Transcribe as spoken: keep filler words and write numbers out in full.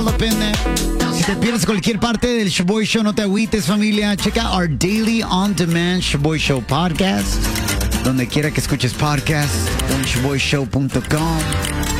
Si te pierdes cualquier parte del Shoboy Show, no te agüites, familia. Checa our daily on-demand Shoboy Show podcast. Donde quiera que escuches podcast, en shoboy show punto com.